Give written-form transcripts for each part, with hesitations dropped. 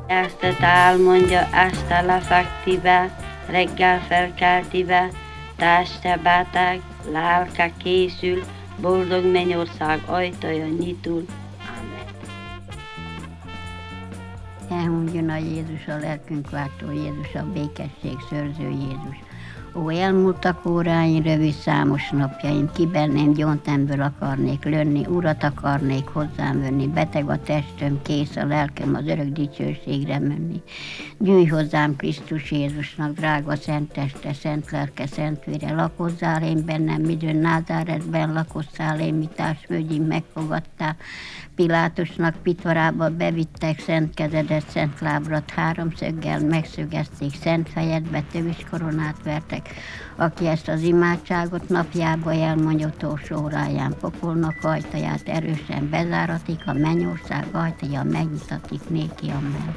Ezt álmondja este lefektibe, reggel felkeltibe, teste beteg, lelke készül, boldog mennyország ajtaja nyitul. Amen. Elmondjon a Jézus, a lelkünk váltó Jézus, a békesség szőrző Jézus. Ó, elmúltak óráim, rövid számos napjaim, ki bennem gyóntemből akarnék lönni, Urat akarnék hozzám venni, beteg a testem, kész a lelkem az örök dicsőségre menni. Gyűjj hozzám Krisztus Jézusnak, drága szent teste, szent lelke, szent vére, lakozzál én bennem, midőn Názáretben lakozzál én, mi társvölgyim megfogadtál, Pilátusnak pitvarába bevittek szent kezedet, szent lábrat, háromszöggel megszögezték, szent fejedbe tövis koronát vertek, aki ezt az imádságot napjába elmondja utolsó óráján, pokolnak ajtaját erősen bezáratik, a mennyország ajtaja megnyitatik néki, amen.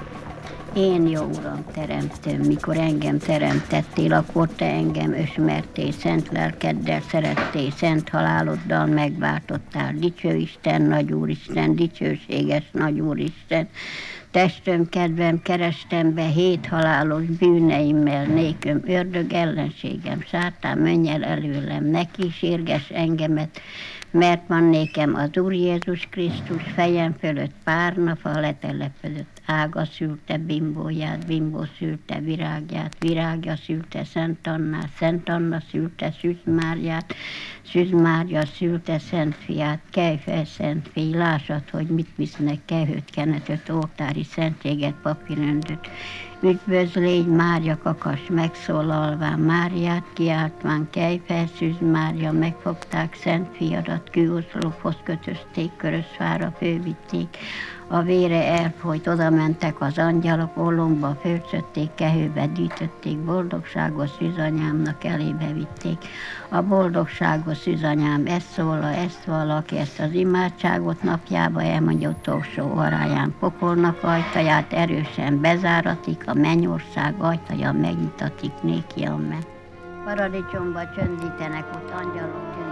Én, jó Uram, teremtőm, mikor engem teremtettél, akkor te engem ösmertél, szent lelkeddel szerettél, szent haláloddal megváltottál. Dicső Isten, nagy Úristen, dicsőséges nagy Úristen, testöm, kedvem, kerestem be 7 halálos bűneimmel, néköm, ördög ellenségem, sátán menj el előlem, ne kísérges engemet, mert van nékem az Úr Jézus Krisztus, fejem fölött párnafa letelepedett, ága szülte bimbóját, bimbó szülte virágját, virágja szülte Szent Annát, Szent Anna szülte Szűz Máriát, Szűz Mária szülte Szent Fiát, kelj fel, Szent Fiú, lássad, hogy mit visznek, kehőt, kenetet, oltári szentséget, papíröndöt. Üdvözl légy, Mária kakas megszólalván, Máriát kiáltván, kelj fel, Szűz Mária, megfogták Szent Fiadat, kőoszlophoz kötözték, Körösfára fővitték, a vére elfolyt, oda mentek az angyalok, ollongba fölcsötték, kehőbe gyűjtötték, boldogságos szűzanyámnak elébe vitték. A boldogságos szűzanyám ezt szól, ezt valaki, ezt az imádságot napjába elmondja utolsó óráján, pokolnak ajtaját erősen bezáratik, a mennyország ajtaja megnyitatik néki, amen. Paradicsomba csöndítenek ott angyalok,